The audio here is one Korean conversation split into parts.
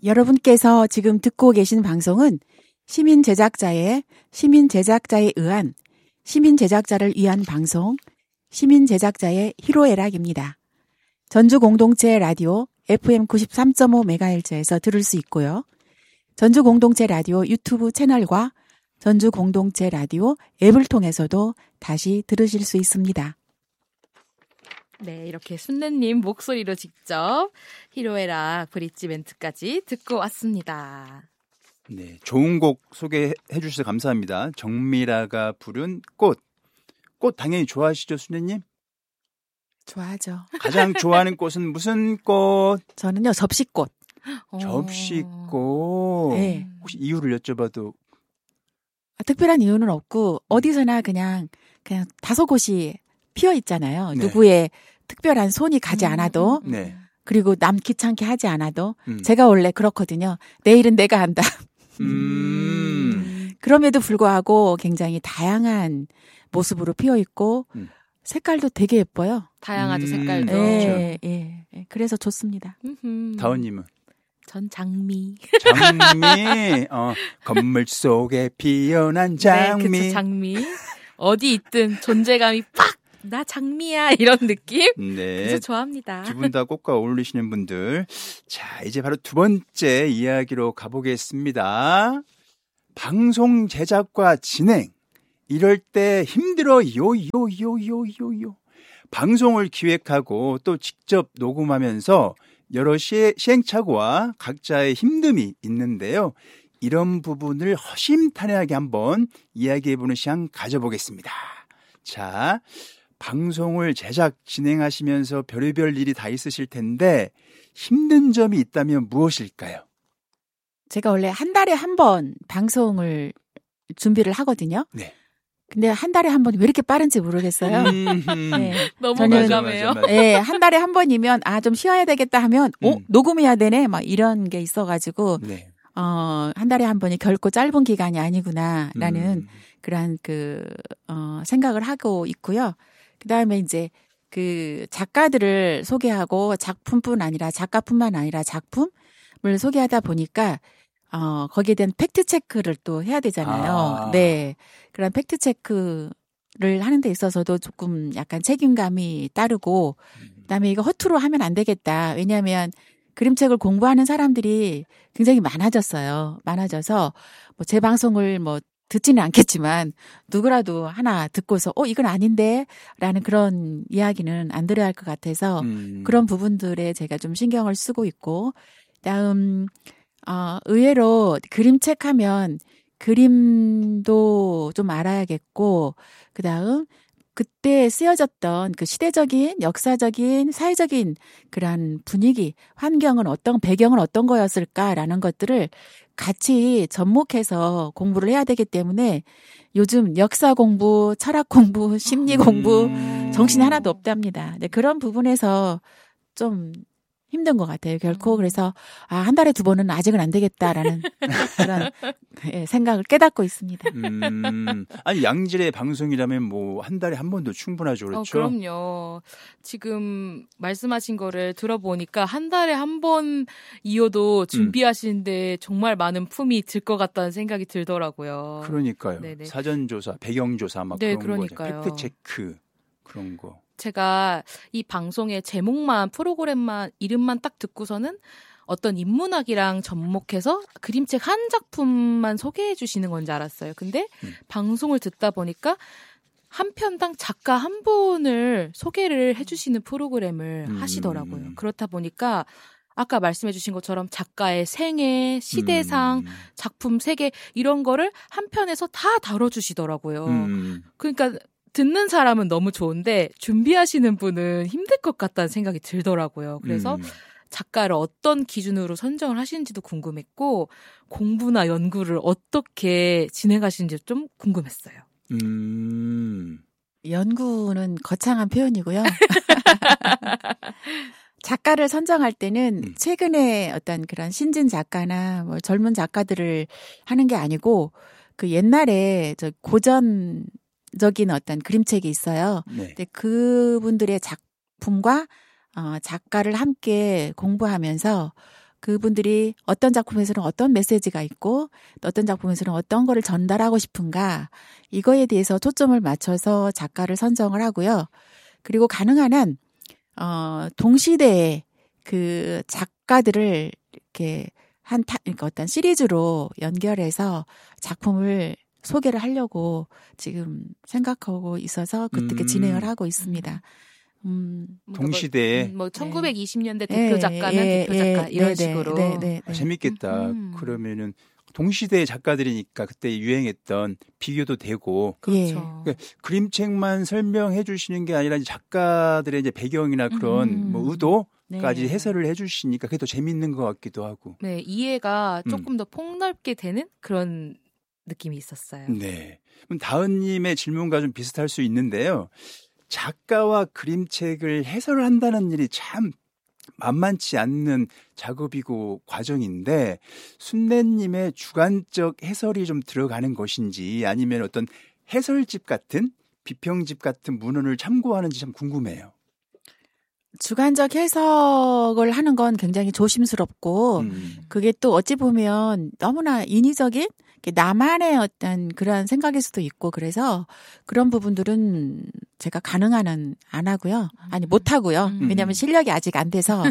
여러분께서 지금 듣고 계신 방송은 시민 제작자에 의한 시민 제작자를 위한 방송, 시민 제작자의 희로애락입니다. 전주 공동체 라디오 FM 93.5MHz에서 들을 수 있고요. 전주 공동체 라디오 유튜브 채널과 전주 공동체 라디오 앱을 통해서도 다시 들으실 수 있습니다. 네, 이렇게 순례님 목소리로 직접 희로애락 브릿지 멘트까지 듣고 왔습니다. 네, 좋은 곡 소개해 주셔서 감사합니다. 정미라가 부른 꽃. 꽃 당연히 좋아하시죠, 순례님? 좋아하죠. 가장 좋아하는 꽃은 무슨 꽃? 저는요, 접시꽃. 접시꽃. 네. 혹시 이유를 여쭤봐도? 특별한 이유는 없고 어디서나 그냥 다소곳이 피어 있잖아요. 네. 누구의 특별한 손이 가지 않아도. 네. 그리고 남 귀찮게 하지 않아도. 제가 원래 그렇거든요. 내일은 내가 한다. 그럼에도 불구하고 굉장히 다양한 모습으로 피어 있고 색깔도 되게 예뻐요. 다양하죠, 색깔도. 예, 예, 예. 그래서 좋습니다. 다원님은? 전 장미. 장미. 건물 속에 피어난 장미. 네, 그쵸, 장미. 어디 있든 존재감이 빡! 나 장미야! 이런 느낌? 네. 그래서 좋아합니다. 두 분 다 꽃과 어울리시는 분들. 자, 이제 바로 두 번째 이야기로 가보겠습니다. 방송 제작과 진행. 이럴 때 힘들어요. 방송을 기획하고 또 직접 녹음하면서 여러 시행착오와 각자의 힘듦이 있는데요. 이런 부분을 허심탄회하게 한번 이야기해보는 시간 가져보겠습니다. 자, 방송을 제작, 진행하시면서 별의별 일이 다 있으실 텐데 힘든 점이 있다면 무엇일까요? 제가 원래 한 달에 한 번 방송을 준비를 하거든요. 네. 근데 한 달에 한 번 왜 이렇게 빠른지 모르겠어요. 네. 너무 저는 공감해요. 네, 한 달에 한 번이면 좀 쉬어야 되겠다 하면 녹음해야 되네 막 이런 게 있어가지고 네. 한 달에 한 번이 결코 짧은 기간이 아니구나라는 그런 생각을 하고 있고요. 그다음에 이제 그 작가들을 소개하고 작가뿐만 아니라 작품을 소개하다 보니까 거기에 대한 팩트 체크를 또 해야 되잖아요. 네. 그런 팩트 체크를 하는 데 있어서도 조금 약간 책임감이 따르고, 그다음에 이거 허투루 하면 안 되겠다. 왜냐하면 그림책을 공부하는 사람들이 굉장히 많아졌어요. 많아져서 뭐 제 방송을 뭐 듣지는 않겠지만 누구라도 하나 듣고서 이건 아닌데 라는 그런 이야기는 안 들어야 할 것 같아서 그런 부분들에 제가 좀 신경을 쓰고 있고, 그다음 의외로 그림책 하면 그림도 좀 알아야겠고, 그다음 그때 쓰여졌던 그 시대적인, 역사적인, 사회적인 그런 분위기, 배경은 어떤 거였을까라는 것들을 같이 접목해서 공부를 해야 되기 때문에 요즘 역사 공부, 철학 공부, 심리 공부 정신이 하나도 없답니다. 네, 그런 부분에서 좀 힘든 것 같아요. 결코. 그래서 한 달에 2번은 아직은 안 되겠다라는 그런 생각을 깨닫고 있습니다. 아니 양질의 방송이라면 뭐 한 달에 한 번도 충분하죠. 그렇죠? 그럼요. 지금 말씀하신 거를 들어보니까 한 달에 한 번 이어도 준비하시는데 정말 많은 품이 들 것 같다는 생각이 들더라고요. 그러니까요. 네네. 사전조사, 배경조사 막 그런 그러니까요. 거, 팩트체크 그런 거. 제가 이 방송의 제목만, 프로그램만, 이름만 딱 듣고서는 어떤 인문학이랑 접목해서 그림책 한 작품만 소개해 주시는 건지 알았어요. 근데 방송을 듣다 보니까 한 편당 작가 한 분을 소개를 해 주시는 프로그램을 하시더라고요. 그렇다 보니까 아까 말씀해 주신 것처럼 작가의 생애, 시대상, 작품 세계 이런 거를 한 편에서 다 다뤄주시더라고요. 그러니까 듣는 사람은 너무 좋은데 준비하시는 분은 힘들 것 같다는 생각이 들더라고요. 그래서 작가를 어떤 기준으로 선정을 하시는지도 궁금했고 공부나 연구를 어떻게 진행하시는지 좀 궁금했어요. 연구는 거창한 표현이고요. 작가를 선정할 때는 최근에 어떤 그런 신진 작가나 뭐 젊은 작가들을 하는 게 아니고 그 옛날에 고전적인 어떤 그림책이 있어요. 네. 근데 그분들의 작품과 작가를 함께 공부하면서 그분들이 어떤 작품에서는 어떤 메시지가 있고 또 어떤 작품에서는 어떤 거를 전달하고 싶은가 이거에 대해서 초점을 맞춰서 작가를 선정을 하고요. 그리고 가능한 한 동시대에 그 작가들을 이렇게 그러니까 어떤 시리즈로 연결해서 작품을 소개를 하려고 지금 생각하고 있어서 그렇게 진행을 하고 있습니다. 동시대에 뭐 1920년대 대표 작가면 대표 작가 이런 식으로. 재밌겠다. 그러면은 동시대의 작가들이니까 그때 유행했던 비교도 되고 그렇죠. 그러니까 그림책만 설명해 주시는 게 아니라 작가들의 이제 배경이나 그런 뭐 의도까지 해설을 해 주시니까 그게 더 재밌는 것 같기도 하고. 네, 이해가 조금 더 폭넓게 되는 그런 느낌이 있었어요. 네. 그럼 다은님의 질문과 좀 비슷할 수 있는데요. 작가와 그림책을 해설을 한다는 일이 참 만만치 않는 작업이고 과정인데 순례님의 주관적 해설이 좀 들어가는 것인지 아니면 어떤 해설집 같은 비평집 같은 문헌을 참고하는지 참 궁금해요. 주관적 해석을 하는 건 굉장히 조심스럽고 그게 또 어찌 보면 너무나 인위적인 나만의 어떤 그런 생각일 수도 있고 그래서 그런 부분들은 제가 가능한 한 안 하고요. 아니 못 하고요. 왜냐하면 실력이 아직 안 돼서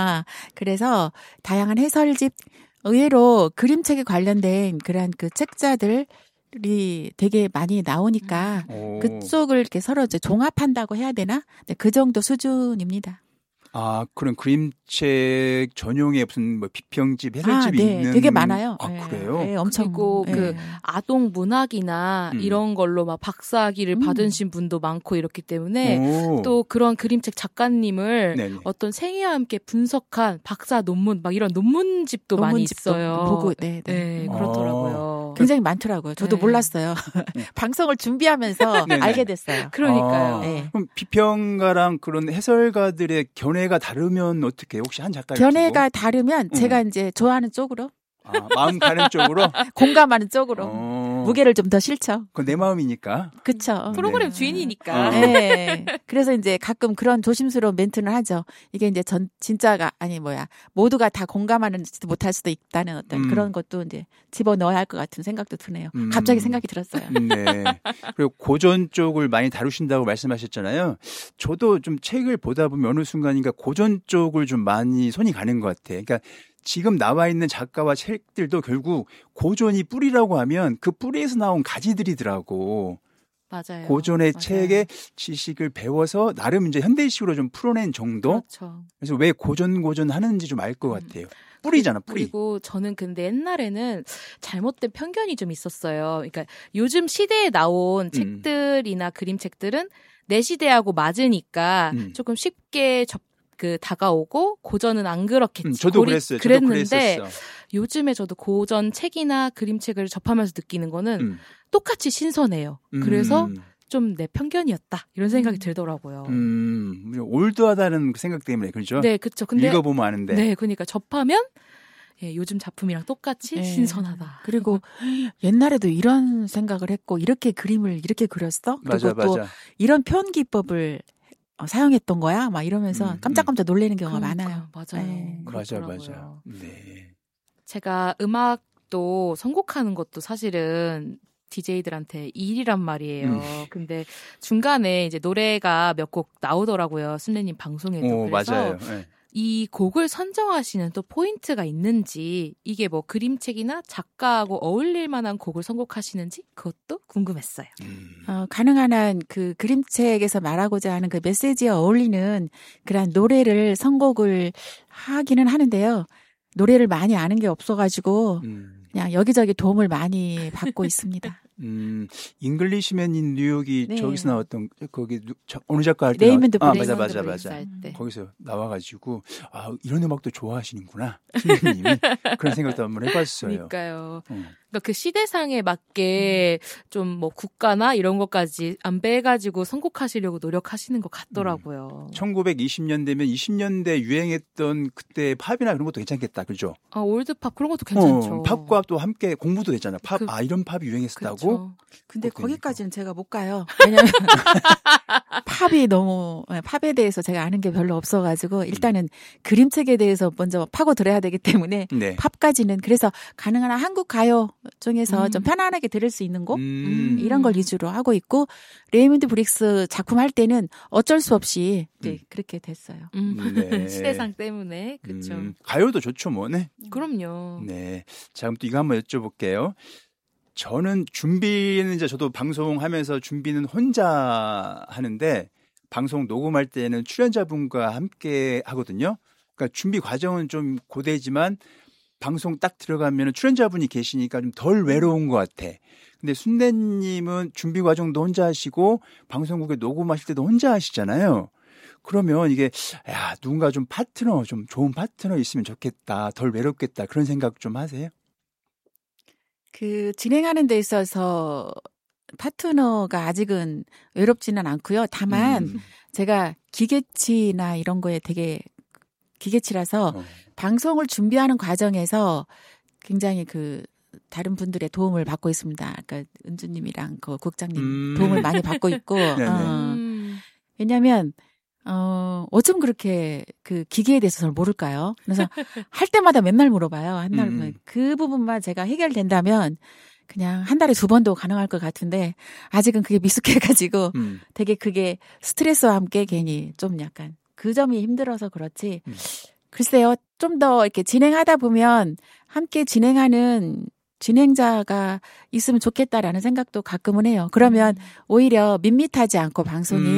그래서 다양한 해설집 의외로 그림책에 관련된 그런 그 책자들이 되게 많이 나오니까 그쪽을 이렇게 서로 이제 종합한다고 해야 되나? 네, 그 정도 수준입니다. 아, 그런 그림책 전용의 무슨 뭐 비평집, 해설집이 네, 있는 되게 많아요. 아, 네, 그래요? 네, 엄청. 그리고 네. 그 아동 문학이나 이런 걸로 막 박사학위를 받으신 분도 많고 이렇기 때문에 또 그런 그림책 작가님을 네네. 어떤 생애와 함께 분석한 박사 논문 막 이런 논문집도 많이 논문집도 있어요. 보고, 네, 그렇더라고요. 굉장히 많더라고요. 저도 네. 몰랐어요. 방송을 준비하면서 네네. 알게 됐어요. 그러니까요. 네. 그럼 비평가랑 그런 해설가들의 견해가 다르면 어떻게 혹시 한 작가를 견해가 다르면 제가 이제 좋아하는 쪽으로 마음 가는 쪽으로 공감하는 쪽으로 무게를 좀 더 실죠. 그건 내 마음이니까. 그쵸. 프로그램 주인이니까. 네. 그래서 이제 가끔 그런 조심스러운 멘트는 하죠. 이게 이제 진짜가 모두가 다 공감하는지도 못할 수도 있다는 어떤 그런 것도 이제 집어 넣어야 할 것 같은 생각도 드네요. 갑자기 생각이 들었어요. 네. 그리고 고전 쪽을 많이 다루신다고 말씀하셨잖아요. 저도 좀 책을 보다 보면 어느 순간인가 고전 쪽을 좀 많이 손이 가는 것 같아요. 그러니까 지금 나와 있는 작가와 책들도 결국 고전이 뿌리라고 하면 그 뿌리에서 나온 가지들이더라고. 맞아요. 고전의 맞아요. 책의 지식을 배워서 나름 이제 현대식으로 좀 풀어낸 정도. 그렇죠. 그래서 왜 고전 하는지 좀 알 것 같아요. 뿌리잖아, 뿌리. 그리고 저는 근데 옛날에는 잘못된 편견이 좀 있었어요. 그러니까 요즘 시대에 나온 책들이나 그림책들은 내 시대하고 맞으니까 조금 쉽게 다가오고 고전은 안 그렇겠지. 저도 그랬어요. 그랬는데 저도 요즘에 저도 고전 책이나 그림책을 접하면서 느끼는 거는 똑같이 신선해요. 그래서 좀 내 편견이었다 이런 생각이 들더라고요. 올드하다는 생각 때문에 그렇죠? 네, 그렇죠. 근데 읽어보면 아는데. 네, 그러니까 접하면 요즘 작품이랑 똑같이 신선하다. 그리고 옛날에도 이런 생각을 했고 이렇게 그림을 이렇게 그렸어? 그리고 또 이런 표현 기법을 사용했던 거야? 막 이러면서 깜짝깜짝 놀라는 경우가 많아요. 맞아요. 네. 맞아. 네. 제가 음악도 선곡하는 것도 사실은 DJ들한테 일이란 말이에요. 근데 중간에 이제 노래가 몇 곡 나오더라고요. 순례님 방송에도. 그래서 맞아요. 네. 이 곡을 선정하시는 또 포인트가 있는지 이게 뭐 그림책이나 작가하고 어울릴 만한 곡을 선곡하시는지 그것도 궁금했어요. 가능한 한 그 그림책에서 말하고자 하는 그 메시지에 어울리는 그런 노래를 선곡을 하기는 하는데요. 노래를 많이 아는 게 없어가지고 그냥 여기저기 도움을 많이 받고 있습니다. 잉글리시맨 인 뉴욕이 네. 저기서 나왔던 거기 어느 작가 할 때 레이먼드 브레이스 맞아. 할 때. 거기서 나와가지고 이런 음악도 좋아하시는구나 선생님이 그런 생각도 한번 해봤어요. 그러니까요. 그러니까 그 시대상에 맞게 좀 뭐 국가나 이런 것까지 안 빼가지고 선곡하시려고 노력하시는 것 같더라고요. 1920년대면 20년대 유행했던 그때 팝이나 그런 것도 괜찮겠다, 그죠? 올드팝 그런 것도 괜찮죠. 팝과 또 함께 공부도 됐잖아. 팝, 이런 팝이 유행했었다고. 하고. 근데 꼭 거기까지는 제가 못 가요. 왜냐면 팝에 대해서 제가 아는 게 별로 없어가지고 일단은 그림책에 대해서 먼저 파고들어야 되기 때문에 네. 팝까지는 그래서 가능한 한 한국 가요 중에서 좀 편안하게 들을 수 있는 곡 이런 걸 위주로 하고 있고 레이먼드 브릭스 작품 할 때는 어쩔 수 없이 이제 그렇게 됐어요. 네. 시대상 때문에 그렇죠. 가요도 좋죠, 뭐. 네. 그럼요. 네. 자, 그럼 또 이거 한번 여쭤볼게요. 저는 준비는 이제 저도 방송하면서 준비는 혼자 하는데 방송 녹음할 때는 출연자분과 함께 하거든요. 그러니까 준비 과정은 좀 고되지만 방송 딱 들어가면 출연자분이 계시니까 좀 덜 외로운 것 같아. 근데 순대님은 준비 과정도 혼자 하시고 방송국에 녹음하실 때도 혼자 하시잖아요. 그러면 이게 누군가 좀 좋은 파트너 있으면 좋겠다. 덜 외롭겠다. 그런 생각 좀 하세요? 그 진행하는 데 있어서 파트너가 아직은 외롭지는 않고요. 다만 제가 기계치나 이런 거에 되게 기계치라서 방송을 준비하는 과정에서 굉장히 그 다른 분들의 도움을 받고 있습니다. 그러니까 은주님이랑 그 국장님 도움을 많이 받고 있고 왜냐하면 어쩜 그렇게 그 기계에 대해서 잘 모를까요? 그래서 할 때마다 맨날 물어봐요. 한 날 그 부분만 제가 해결된다면 그냥 한 달에 2번도 가능할 것 같은데 아직은 그게 미숙해가지고 되게 그게 스트레스와 함께 괜히 좀 약간 그 점이 힘들어서 그렇지. 글쎄요, 좀 더 이렇게 진행하다 보면 함께 진행하는 진행자가 있으면 좋겠다라는 생각도 가끔은 해요. 그러면 오히려 밋밋하지 않고 방송이